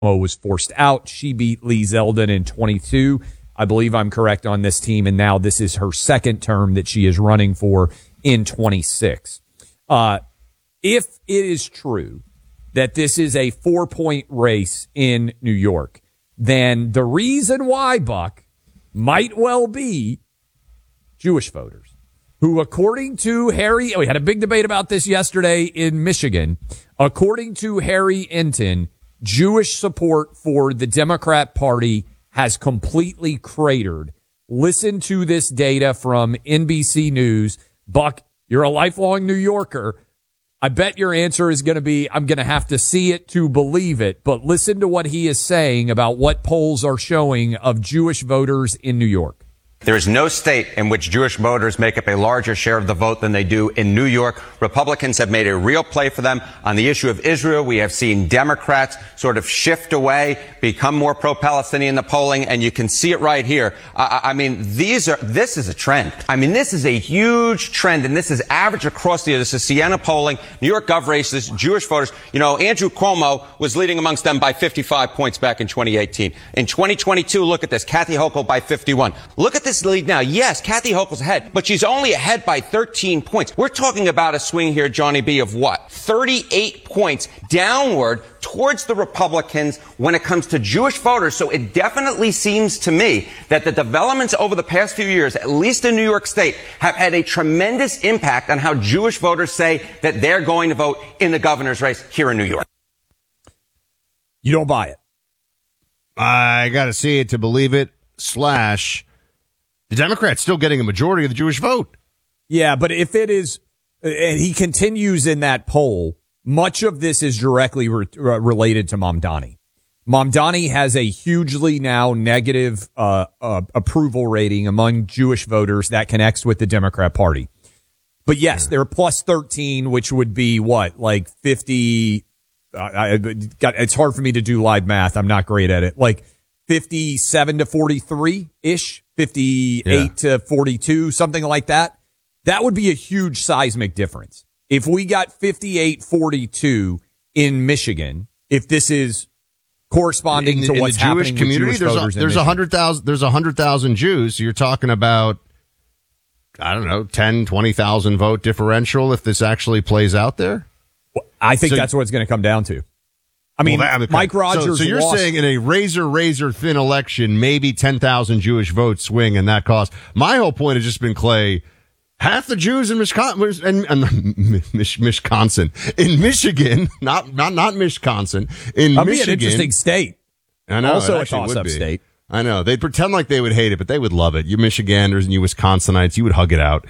was forced out. She beat Lee Zeldin in 22. I believe I'm correct on this team, and now this is her second term that she is running for in 26. If it is true that this is a 4-point race in New York, then the reason why, Buck, might well be Jewish voters who, according to Harry, we had a big debate about this yesterday in Michigan. According to Harry Enton, Jewish support for the Democrat Party has completely cratered. Listen to this data from NBC News. Buck, you're a lifelong New Yorker. I bet your answer is going to be, I'm going to have to see it to believe it. But listen to what he is saying about what polls are showing of Jewish voters in New York. There is no state in which Jewish voters make up a larger share of the vote than they do in New York. Republicans have made a real play for them on the issue of Israel. We have seen Democrats sort of shift away, become more pro-Palestinian in the polling, and you can see it right here. This is a trend. I mean, this is a huge trend, and this is average across the year. This is Siena polling, New York gov races, Jewish voters. You know, Andrew Cuomo was leading amongst them by 55 points back in 2018. In 2022, look at this, Kathy Hochul by 51. Look at this lead now. Yes, Kathy Hochul's ahead, but she's only ahead by 13 points. We're talking about a swing here, Johnny B, of what? 38 points downward towards the Republicans when it comes to Jewish voters. So it definitely seems to me that the developments over the past few years, at least in New York State, have had a tremendous impact on how Jewish voters say that they're going to vote in the governor's race here in New York. You don't buy it. I got to see it to believe it. The Democrats still getting a majority of the Jewish vote. Yeah, but if it is, and he continues in that poll, much of this is directly related to Mamdani. Mamdani has a hugely now negative approval rating among Jewish voters that connects with the Democrat Party. But yes, they're plus 13, which would be what, like 50. It's hard for me to do live math. I'm not great at it. Like 57 to 43-ish, 58 to 42, something like that. That would be a huge seismic difference. If we got 58-42 in Michigan, if this is corresponding to what's happening in the Jewish community, there's 100,000 Jews. So you're talking about, I don't know, 10, 20,000 vote differential if this actually plays out there. Well, I think that's what it's going to come down to. I mean, Mike Rogers. So you're saying in a razor thin election, maybe 10,000 Jewish votes swing, and that cost. My whole point has just been, Clay, half the Jews in Wisconsin, in Michigan, not Wisconsin, in Michigan. Be an interesting state. I know, also a toss-up state. I know. They'd pretend like they would hate it, but they would love it. You Michiganders and you Wisconsinites, you would hug it out.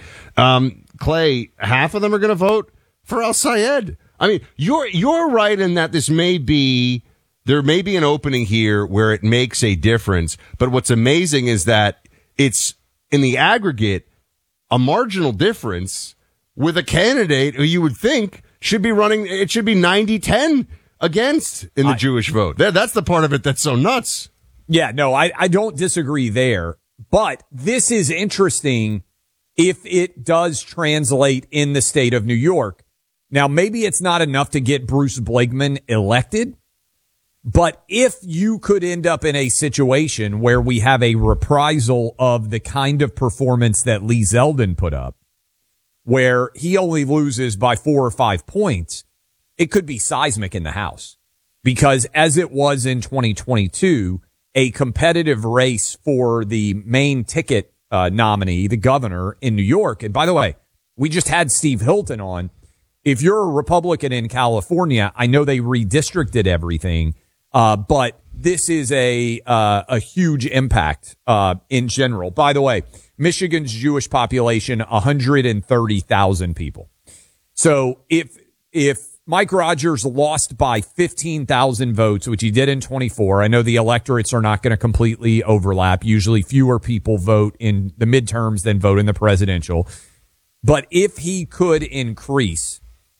Clay, half of them are going to vote for El Sayed. I mean, you're right in that there may be an opening here where it makes a difference. But what's amazing is that it's in the aggregate a marginal difference with a candidate who you would think should be running. It should be 90-10 against in the Jewish vote. That's the part of it that's so nuts. Yeah, no, I don't disagree there. But this is interesting if it does translate in the state of New York. Now, maybe it's not enough to get Bruce Blakeman elected, but if you could end up in a situation where we have a reprisal of the kind of performance that Lee Zeldin put up, where he only loses by 4 or 5 points, it could be seismic in the House. Because as it was in 2022, a competitive race for the main ticket nominee, the governor in New York, and by the way, we just had Steve Hilton on. If you're a Republican in California, I know they redistricted everything, but this is a huge impact in general. By the way, Michigan's Jewish population, 130,000 people. So if Mike Rogers lost by 15,000 votes, which he did in 24, I know the electorates are not going to completely overlap. Usually fewer people vote in the midterms than vote in the presidential. But if he could increase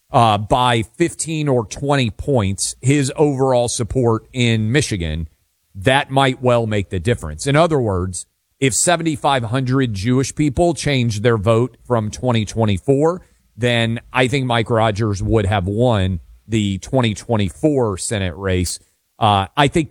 by 15 or 20 points his overall support in Michigan, that might well make the difference. In other words, if 7,500 Jewish people change their vote from 2024, then I think Mike Rogers would have won the 2024 Senate race. I think